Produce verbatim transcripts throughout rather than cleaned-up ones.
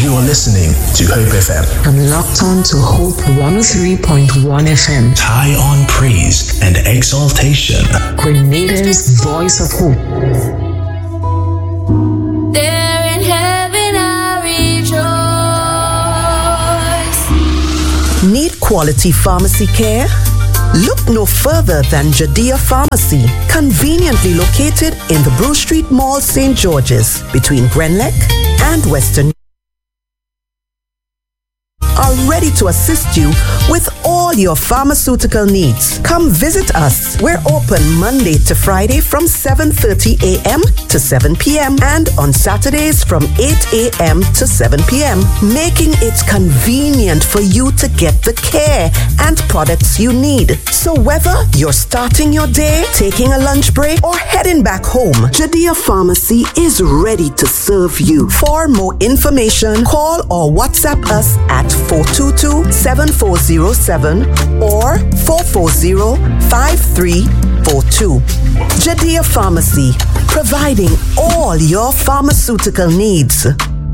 You are listening to Hope F M. I'm locked on to Hope one oh three point one F M. High on praise and exaltation. Grenada's voice of hope. There in heaven I rejoice. Need quality pharmacy care? Look no further than Judea Pharmacy, conveniently located in the Brew Street Mall, Saint George's, between Grenlec and Western. Are ready to assist you with all your pharmaceutical needs. Come visit us. We're open Monday to Friday from seven thirty a.m. to seven p.m. and on Saturdays from eight a.m. to seven p.m., making it convenient for you to get the care and products you need. So whether you're starting your day, taking a lunch break, or heading back home, Judea Pharmacy is ready to serve you. For more information, call or WhatsApp us at four two two, seven four zero seven or four four zero, five three four two. Judea Pharmacy, providing all your pharmaceutical needs.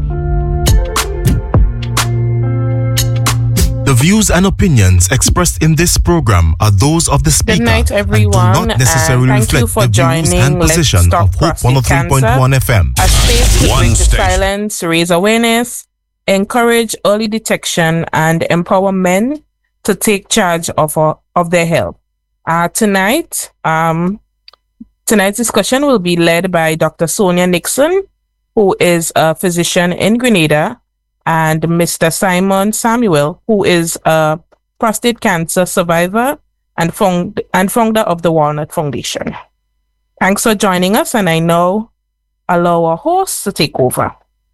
The views and opinions expressed in this program are those of the speaker. Good night, everyone, and do not necessarily and thank reflect you for the views joining and position of Hope one oh three point one F M. A space to One break the station. silence, raise awareness, encourage early detection, and empower men to take charge of uh, of their health. Uh, tonight, um, tonight's discussion will be led by Doctor Sonia Nixon, who is a physician in Grenada, and Mister Simon Samuel, who is a prostate cancer survivor and, found, and founder of the Walnut Foundation. Thanks for joining us, and I now allow our host to take over.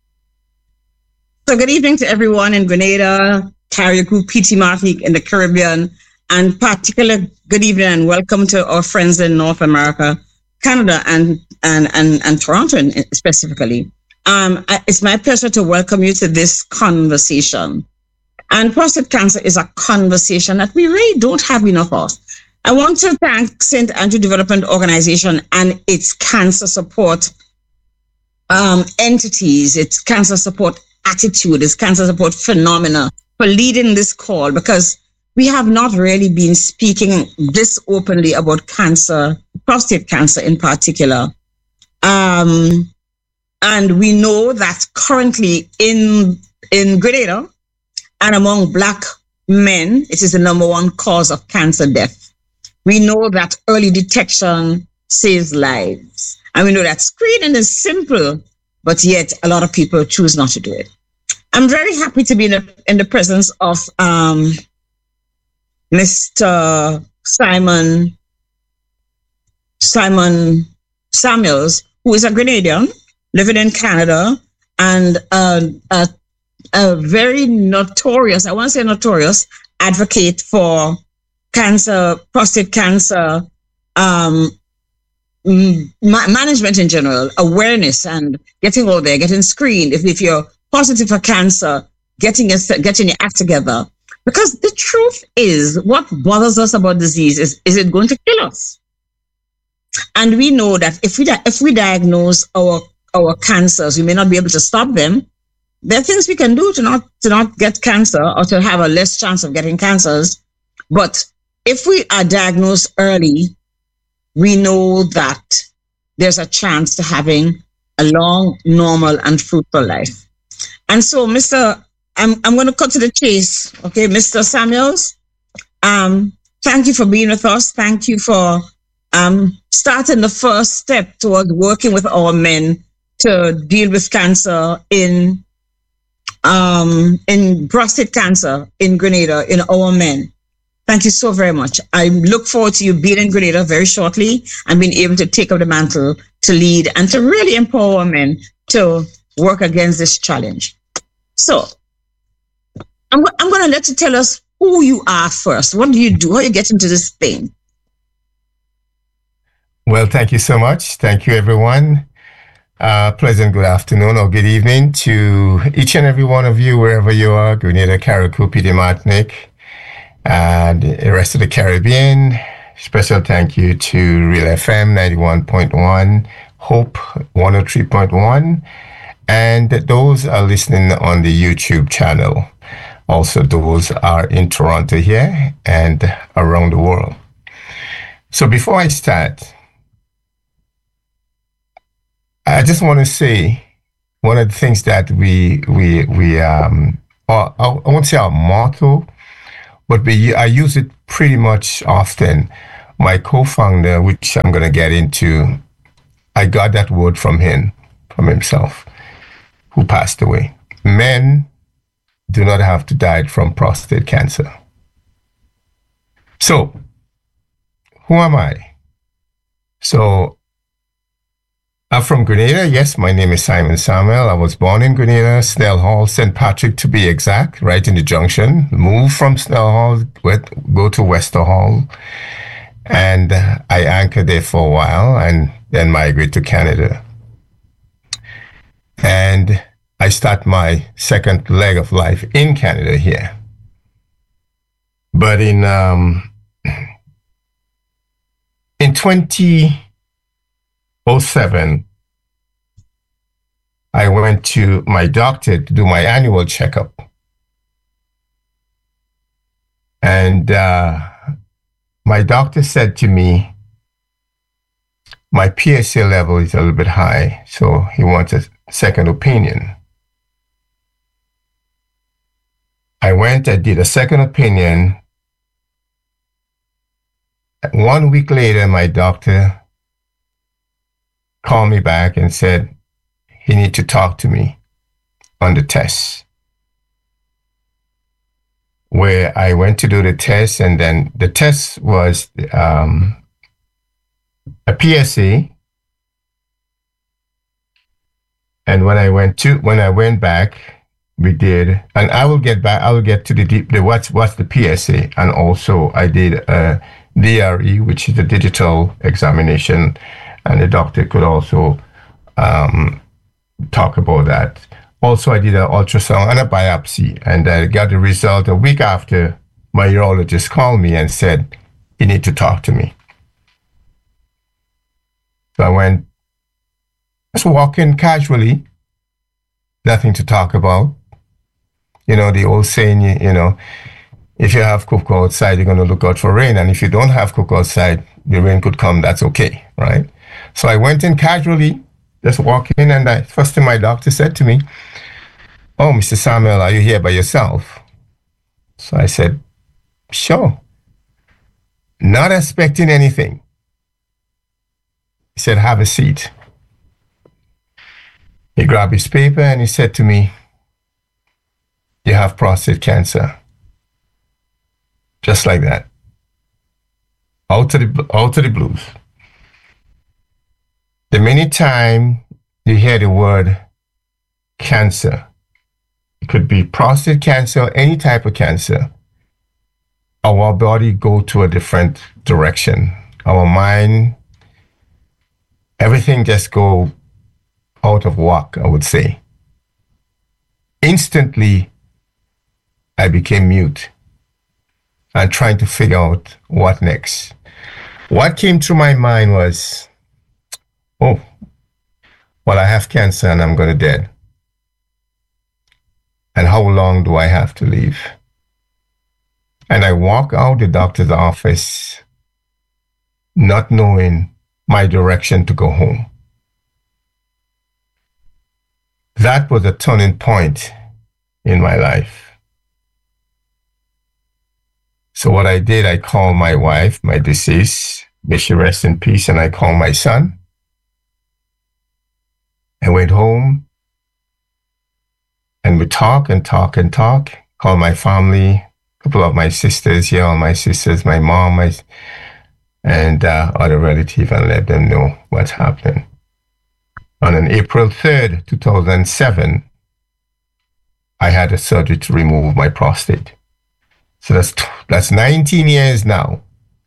So good evening to everyone in Grenada, Carriacou, P T Martinique in the Caribbean, and particular good evening and welcome to our friends in North America, Canada, and and and, and Toronto in, specifically. Um, it's my pleasure to welcome you to this conversation. And prostate cancer is a conversation that we really don't have enough of. I want to thank Saint Andrew Development Organization and its cancer support um, entities, its cancer support attitude, its cancer support phenomena for leading this call, because we have not really been speaking this openly about cancer, prostate cancer in particular. Um, And we know that currently in in Grenada and among Black men, it is the number one cause of cancer death. We know that early detection saves lives. And we know that screening is simple, but yet a lot of people choose not to do it. I'm very happy to be in the, in the presence of um, Mister Simon, Simon Samuels, who is a Grenadian, living in Canada, and uh, a, a very notorious, I want to say notorious, advocate for cancer, prostate cancer, um, ma- management in general, awareness and getting out there, getting screened. If, if you're positive for cancer, getting your, getting your act together. Because the truth is, what bothers us about disease is, is it going to kill us? And we know that if we, di- if we diagnose our our cancers, we may not be able to stop them. There are things we can do to not to not get cancer or to have a less chance of getting cancers. But if we are diagnosed early, we know that there's a chance to having a long, normal, and fruitful life. And so, Mister I'm I'm going to cut to the chase. Okay, Mister Samuels, um, thank you for being with us. Thank you for um starting the first step towards working with our men to deal with cancer in um, in prostate cancer in Grenada, in our men. Thank you so very much. I look forward to you being in Grenada very shortly and being able to take up the mantle to lead and to really empower men to work against this challenge. So I'm, I'm going to let you tell us who you are first. What do you do? How do you get into this thing? Well, thank you so much. Thank you, everyone. Uh, pleasant good afternoon or good evening to each and every one of you, wherever you are, Grenada, Carriacou, P T Martinique, and the rest of the Caribbean. Special thank you to Real F M ninety-one point one, Hope one oh three point one, and those are listening on the YouTube channel. Also, those are in Toronto here and around the world. So before I start, I just want to say one of the things that we we we um or, I won't say our motto, but we I use it pretty much often. My co-founder, which I'm going to get into, I got that word from him, from himself, who passed away. Men do not have to die from prostate cancer. So, who am I? So, I'm from Grenada. Yes, my name is Simon Samuel. I was born in Grenada, Snell Hall, Saint Patrick to be exact, right in the junction. Moved from Snell Hall, went, go to Wester Hall, and I anchored there for a while and then migrated to Canada. And I start my second leg of life in Canada here. But in um, in twenty oh seven, I went to my doctor to do my annual checkup. And uh, my doctor said to me, my P S A level is a little bit high, so he wants a second opinion. I went and did a second opinion. One week later, my doctor called me back and said he needed to talk to me on the test. Where I went to do the test, and then the test was um, a P S A. And when I went to when I went back, we did, and I will get back. I will get to the deep. The what's what's the P S A, and also I did a D R E, which is a digital examination, and the doctor could also um, talk about that. Also, I did an ultrasound and a biopsy, and I got the result a week after. My urologist called me and said, "You need to talk to me." So I went, just walking casually, nothing to talk about. You know, the old saying, you, you know, if you have cocoa outside, you're going to look out for rain. And if you don't have cocoa outside, the rain could come. That's okay, right? So I went in casually, just walking, and the first thing my doctor said to me, "Oh, Mister Samuel, are you here by yourself?" So I said, "Sure." Not expecting anything. He said, "Have a seat." He grabbed his paper and he said to me, "You have prostate cancer." Just like that. Out of the, out of the blues. The minute time you hear the word cancer, it could be prostate cancer, any type of cancer, our body go to a different direction. Our mind, everything just go out of whack, I would say. Instantly, I became mute and trying to figure out what next. What came through my mind was, oh, well, I have cancer and I'm going to dead. And how long do I have to live? And I walk out the doctor's office not knowing my direction to go home. That was a turning point in my life. So what I did, I called my wife, my deceased, may she rest in peace, and I called my son. I went home, and we talk and talk and talk, called my family, a couple of my sisters here, all my sisters, my mom, my, and uh, other relatives, and let them know what's happening. On an April third, two thousand seven, I had a surgery to remove my prostate. So that's that's nineteen years now.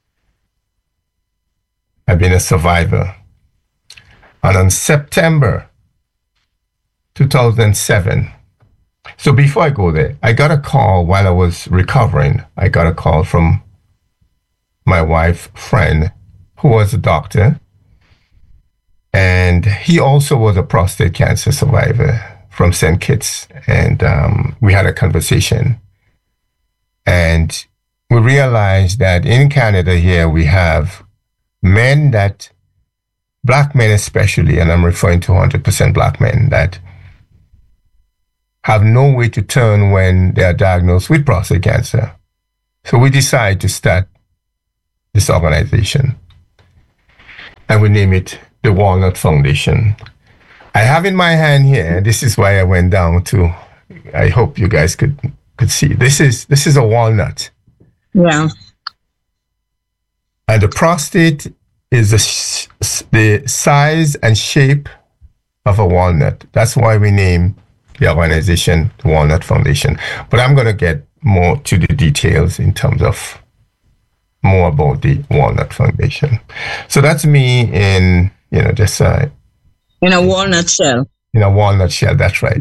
I've been a survivor. And on September two thousand seven, so before I go there, I got a call while I was recovering. I got a call from my wife's friend who was a doctor. And he also was a prostate cancer survivor. from Saint Kitts, and um, we had a conversation. And we realized that in Canada here, we have men that, black men especially, and I'm referring to one hundred percent black men, that have no way to turn when they are diagnosed with prostate cancer. So we decided to start this organization, and we name it the Walnut Foundation. I have in my hand here, this is why I went down to, I hope you guys could could see. This is this is a walnut. Yeah. And the prostate is the, the size and shape of a walnut. That's why we name the organization the Walnut Foundation. But I'm going to get more to the details in terms of more about the Walnut Foundation. So that's me in, you know, just uh, in a walnut shell. In a walnut shell, that's right.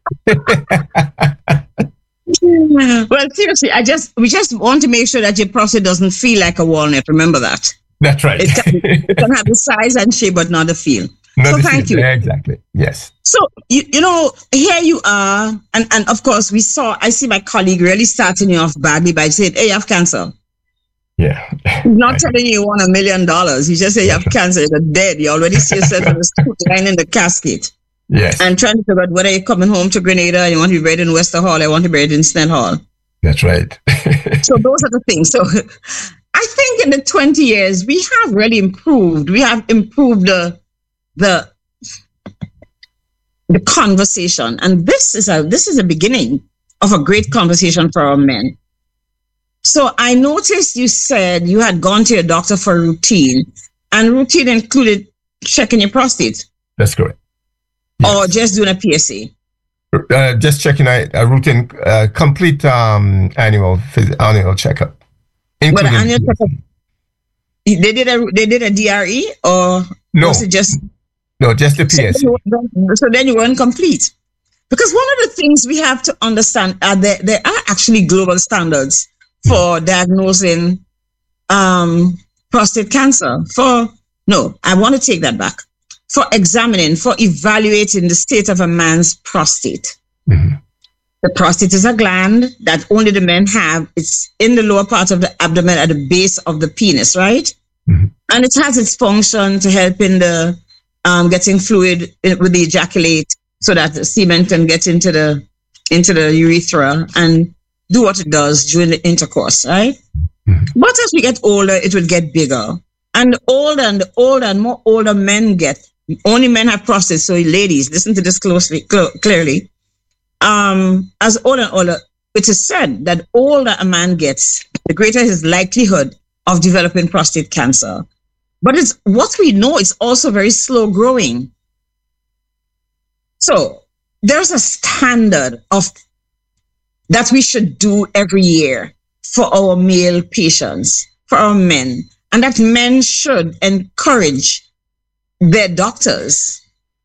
Well, seriously, I just we just want to make sure that your prostate doesn't feel like a walnut. Remember that. That's right. It can, it can have the size and shape, but not the feel. Not so the thank feel. you. Yeah, exactly. Yes. So you you know here you are, and and of course we saw. I see my colleague really starting you off badly by saying, "Hey, you have cancer." Yeah. He's not telling you you want a million dollars. He just say you have cancer. You're dead. You already see yourself on the street lying in the casket. Yes. And trying to figure out whether you're coming home to Grenada, you want to be buried in Wester Hall, I want to be buried in Snell Hall. That's right. So those are the things. So I think in the twenty years, we have really improved. We have improved the the the conversation. And this is a this is a beginning of a great conversation for our men. So I noticed you said you had gone to your doctor for routine, and routine included checking your prostate. That's correct. Yes. Or just doing a P S A? Uh, just checking a, a routine, uh, complete um, annual annual checkup. But annual checkup, they did a they did a D R E, or no? Was it just no, just the P S A. So, so then you weren't complete, because one of the things we have to understand are that there are actually global standards for diagnosing um, prostate cancer. For no, I want to take that back. For examining, for evaluating the state of a man's prostate. Mm-hmm. The prostate is a gland that only the men have. It's in the lower part of the abdomen at the base of the penis, right? Mm-hmm. And it has its function to help in the um, getting fluid with the ejaculate, so that the semen can get into the into the urethra and do what it does during the intercourse, right? Mm-hmm. But as we get older, it will get bigger. And the older and the older and more older men get, only men have prostates. So ladies, listen to this closely, cl- clearly. Um, as older and older, it is said that older a man gets, the greater his likelihood of developing prostate cancer. But it's what we know is also very slow growing. So there's a standard of that we should do every year for our male patients, for our men, and that men should encourage their doctors.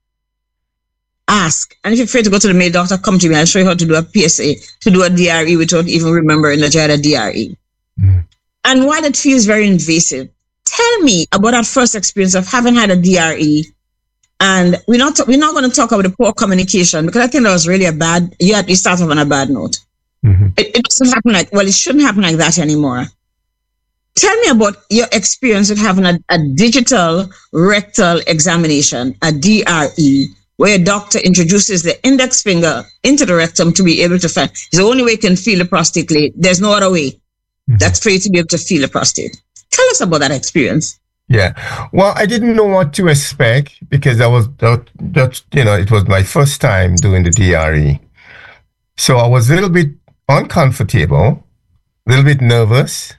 Ask, and if you're afraid to go to the male doctor, come to me. I'll show you how to do a P S A, to do a D R E without even remembering that you had a D R E. Mm. And while it feels very invasive, tell me about that first experience of having had a D R E. And we're not we're not going to talk about the poor communication, because I think that was really a bad. You had you start off on a bad note. Mm-hmm. It, it doesn't happen like well, it shouldn't happen like that anymore. Tell me about your experience with having a, a digital rectal examination, a D R E, where a doctor introduces the index finger into the rectum to be able to find. It's the only way you can feel the prostate gland. There's no other way. Mm-hmm. That's for you to be able to feel the prostate. Tell us about that experience. Yeah. Well, I didn't know what to expect, because that was, that, that, you know, it was my first time doing the D R E. So I was a little bit uncomfortable, a little bit nervous.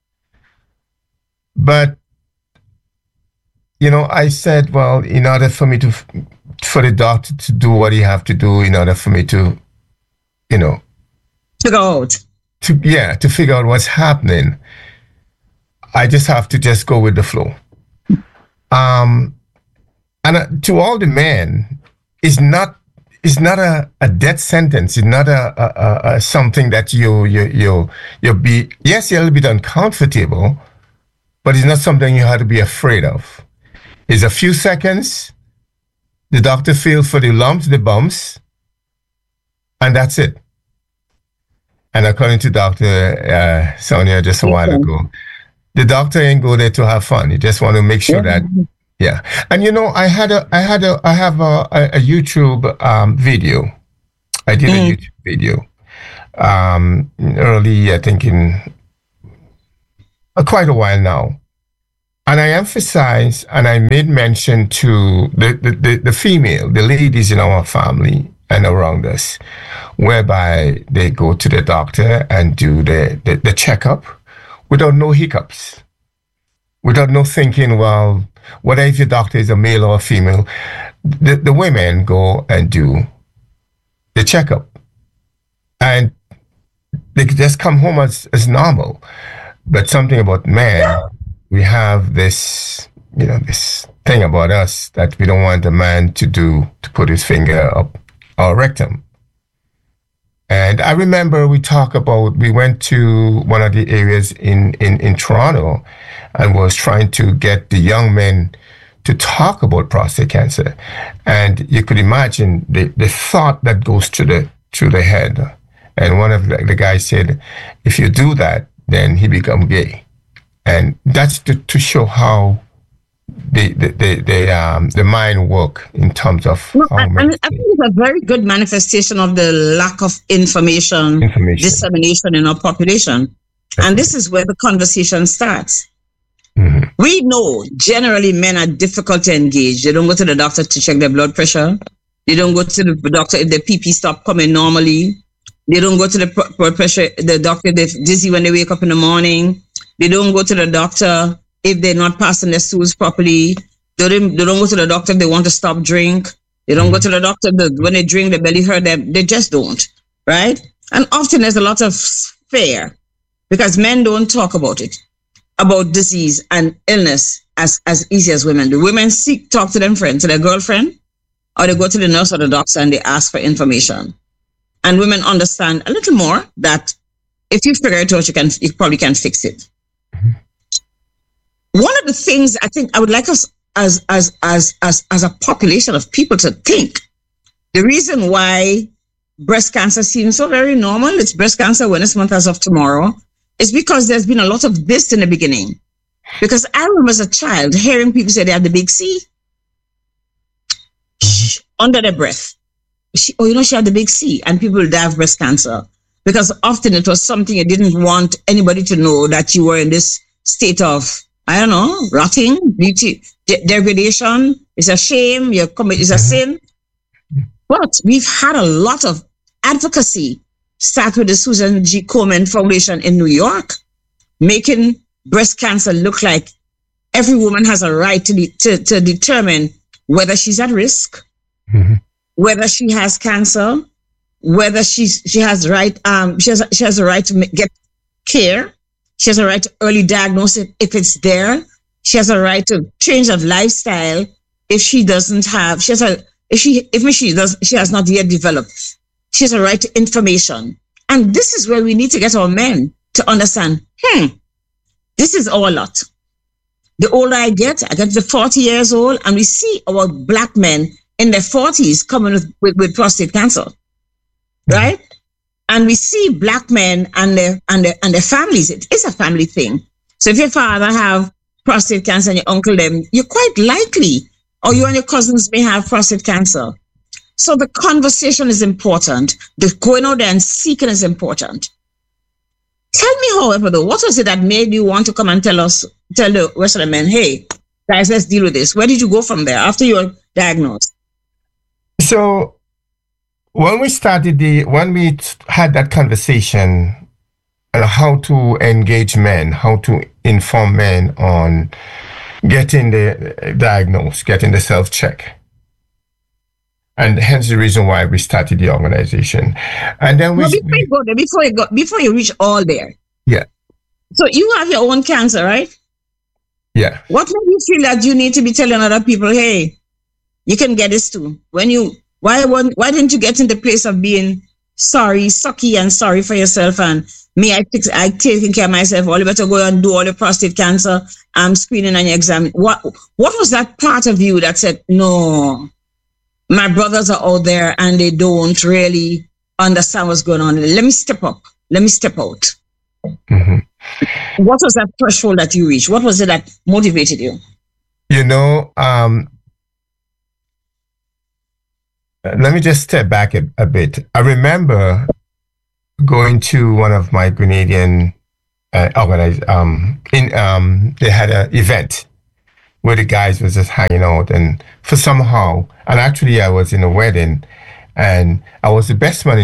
But, you know, I said, well, in order for me to, for the doctor to do what he have to do, in order for me to, you know, to go out, to, yeah, to figure out what's happening, I just have to just go with the flow. Um, and uh, to all the men, it's not, it's not a, a death sentence. It's not a, a, a something that you, you, you, you'll be, yes, you're a little bit uncomfortable, but it's not something you have to be afraid of. It's a few seconds. The doctor feels for the lumps, the bumps, And that's it. And according to Doctor Uh, Sonia just a while ago, the doctor ain't go there to have fun. You just want to make sure yeah. that, yeah. And you know, I had a, I had a, I have a, a YouTube um, video. I did mm. a YouTube video um, early, I think in uh, quite a while now. And I emphasized and I made mention to the, the, the, the female, the ladies in our family and around us, whereby they go to the doctor and do the, the, the checkup without no hiccups, without no thinking, well, whether if your doctor is a male or a female, the, the women go and do the checkup. And they just come home as, as normal. But something about men, we have this, you know, this thing about us that we don't want a man to do, to put his finger up our rectum. And I remember we talked about, we went to one of the areas in, in, in Toronto and was trying to get the young men to talk about prostate cancer. And you could imagine the, the thought that goes through the, through the head. And one of the, the guys said, if you do that, then he become gay. And that's to, to show how the the the, the, um, the mind work in terms of well, how I, I, mean, I think it's a very good manifestation of the lack of information, information. dissemination in our population. Okay. And this is where the conversation starts. Mm-hmm. We know generally men are difficult to engage. They don't go to the doctor to check their blood pressure. They don't go to the doctor if their pee pee stop coming normally. They don't go to the blood pressure, the doctor if they're dizzy when they wake up in the morning. They don't go to the doctor if they're not passing their stools properly. They don't, they don't go to the doctor if they want to stop drink. They don't go to the doctor the, when they drink, the belly hurt them. They just don't, right? And often there's a lot of fear because men don't talk about it, about disease and illness as, as easy as women do. Women seek, talk to them friends, to their girlfriend, or they go to the nurse or the doctor and they ask for information. And women understand a little more that if you figure it out, you can, you probably can fix it. Mm-hmm. One of the things I think I would like us as, as, as, as, as a population of people to think, the reason why breast cancer seems so very normal, it's Breast Cancer Awareness Month as of tomorrow, is because there's been a lot of this in the beginning. Because I remember as a child hearing people say they have the big C Shh, under their breath. She, oh, you know, she had the big C, and people would die of breast cancer. Because often it was something you didn't want anybody to know that you were in this state of, I don't know, rotting, beauty, de- degradation. It's a shame. You're coming, it's a sin. But we've had a lot of advocacy start with the Susan G. Komen Foundation in New York, making breast cancer look like every woman has a right to, de- to, to determine whether she's at risk, mm-hmm. whether she has cancer, whether she's, she has the right, um, she has, she has a right to get care. She has a right to early diagnose it if it's there. She has a right to change of lifestyle if she doesn't have, she has a, if she, if she does, she has not yet developed. She has a right to information. And this is where we need to get our men to understand, hmm, this is our lot. The older I get, I get to forty years old, and we see our black men in their forties coming with, with, with prostate cancer, right? And we see black men and their, and their, and their families. It is a family thing. So if your father have prostate cancer and your uncle them, you're quite likely, or you and your cousins may have prostate cancer. So the conversation is important. The going out there and seeking is important. Tell me, however, though, what was it that made you want to come and tell us, tell the rest of the men, hey, guys, let's deal with this. Where did you go from there after you were diagnosed? So when we started the, when we had that conversation on how to engage men, how to inform men on getting the diagnosed, getting the self-check. And hence the reason why we started the organization. And then we... Well, before you go there, before you go, before you reach all there. Yeah. So you have your own cancer, right? Yeah. What made you feel that you need to be telling other people, hey, you can get this too? When you, why, why didn't you get in the place of being sorry, sucky and sorry for yourself and me, I fix, I taking care of myself, all you better go and do all your prostate cancer, um, screening and your exam. What, what was that part of you that said, no, my brothers are out there and they don't really understand what's going on. Let me step up. Let me step out. Mm-hmm. What was that threshold that you reached? What was it that motivated you? You know, um, let me just step back a, a bit. I remember going to one of my Grenadian uh, organized, um, in, um, they had an event where the guys was just hanging out, and for somehow, and actually I was in a wedding, and I was the best man in